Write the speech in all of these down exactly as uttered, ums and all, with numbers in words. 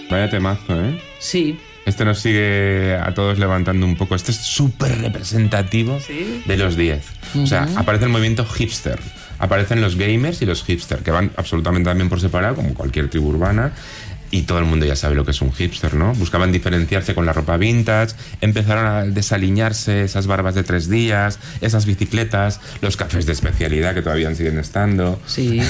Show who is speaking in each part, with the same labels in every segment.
Speaker 1: Vaya temazo, ¿eh?
Speaker 2: Sí.
Speaker 1: Este nos sigue a todos levantando un poco. Este es súper representativo ¿Sí? de los diez. Uh-huh. O sea, aparece el movimiento hipster. Aparecen los gamers y los hipster, que van absolutamente también por separado, como cualquier tribu urbana. Y todo el mundo ya sabe lo que es un hipster, ¿no? Buscaban diferenciarse con la ropa vintage, empezaron a desaliñarse esas barbas de tres días, esas bicicletas, los cafés de especialidad que todavía siguen estando.
Speaker 2: Sí.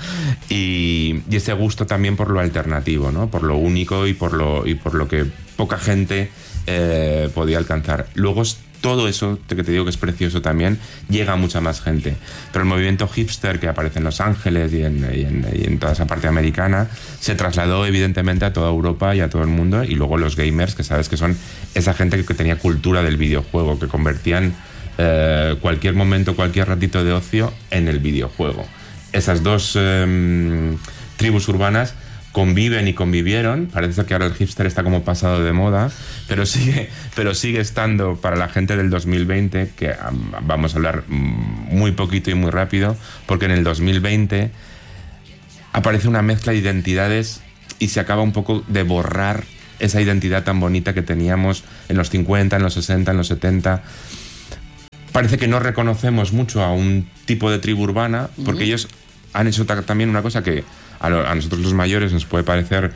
Speaker 1: y, y ese gusto también por lo alternativo, ¿no? Por lo único y por lo, y por lo que poca gente eh, podía alcanzar. Luego todo eso, que te digo que es precioso también, llega a mucha más gente. Pero el movimiento hipster que aparece en Los Ángeles y en, y en, y en toda esa parte americana se trasladó evidentemente a toda Europa y a todo el mundo. Y luego los gamers, que sabes que son esa gente que, que tenía cultura del videojuego, que convertían eh, cualquier momento, cualquier ratito de ocio en el videojuego. Esas dos eh, tribus urbanas conviven y convivieron. Parece que ahora el hipster está como pasado de moda, pero sigue, pero sigue estando para la gente del dos mil veinte, que um, vamos a hablar muy poquito y muy rápido, porque en el dos mil veinte aparece una mezcla de identidades y se acaba un poco de borrar esa identidad tan bonita que teníamos en los cincuenta, en los sesenta, en los setenta. Parece que no reconocemos mucho a un tipo de tribu urbana, porque uh-huh. ellos han hecho ta- también una cosa que a, lo, a nosotros los mayores nos puede parecer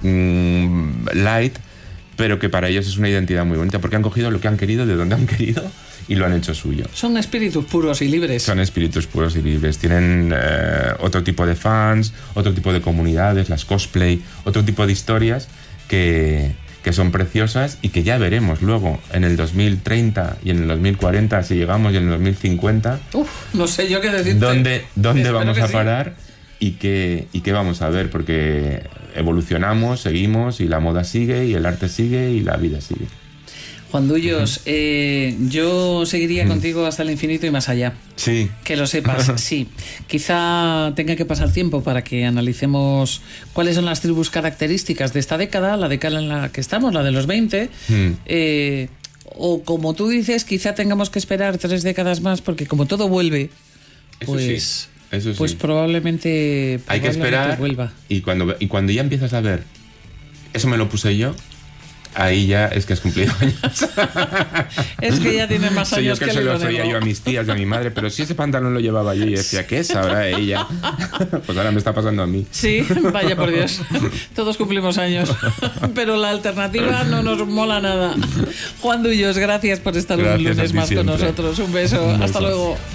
Speaker 1: mmm, light, pero que para ellos es una identidad muy bonita, porque han cogido lo que han querido, de donde han querido, y lo han hecho suyo.
Speaker 2: Son espíritus puros y libres.
Speaker 1: Son espíritus puros y libres. Tienen eh, otro tipo de fans, otro tipo de comunidades, las cosplay, otro tipo de historias que, que son preciosas y que ya veremos luego en el dos mil treinta y en el dos mil cuarenta, si llegamos, y en el dos mil cincuenta.
Speaker 2: Uf, no sé yo qué decirte.
Speaker 1: ¿Dónde, dónde vamos a
Speaker 2: sí.
Speaker 1: parar y qué, y qué vamos a ver? Porque evolucionamos, seguimos, y la moda sigue, y el arte sigue, y la vida sigue.
Speaker 2: Juan Dullos, uh-huh. eh, yo seguiría uh-huh. contigo hasta el infinito y más allá.
Speaker 1: Sí.
Speaker 2: Que lo sepas, sí. Quizá tenga que pasar tiempo para que analicemos cuáles son las tribus características de esta década, la década en la que estamos, la de los veinte. Uh-huh. Eh, o como tú dices, quizá tengamos que esperar tres décadas más, porque como todo vuelve, pues...
Speaker 1: Eso sí. Eso sí.
Speaker 2: Pues probablemente, probablemente
Speaker 1: hay que esperar
Speaker 2: vuelva.
Speaker 1: Y cuando, y cuando ya empiezas a ver, eso me lo puse yo, ahí ya es que has cumplido años.
Speaker 2: Es que ya tienes más años
Speaker 1: yo
Speaker 2: que,
Speaker 1: que
Speaker 2: el
Speaker 1: se lo sabía yo a mis tías y a mi madre, pero si ese pantalón lo llevaba yo y decía, ¿qué sabrá ella? Pues ahora me está pasando a mí.
Speaker 2: Sí, vaya por Dios. Todos cumplimos años, pero la alternativa no nos mola nada. Juan Dullos, gracias por estar gracias un lunes más con nosotros. Un beso, un beso. Hasta luego.